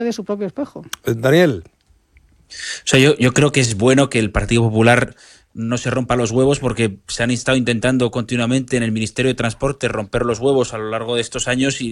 de su propio espejo. Daniel. O sea, yo creo que es bueno que el Partido Popular no se rompa los huevos, porque se han estado intentando continuamente en el Ministerio de Transporte romper los huevos a lo largo de estos años y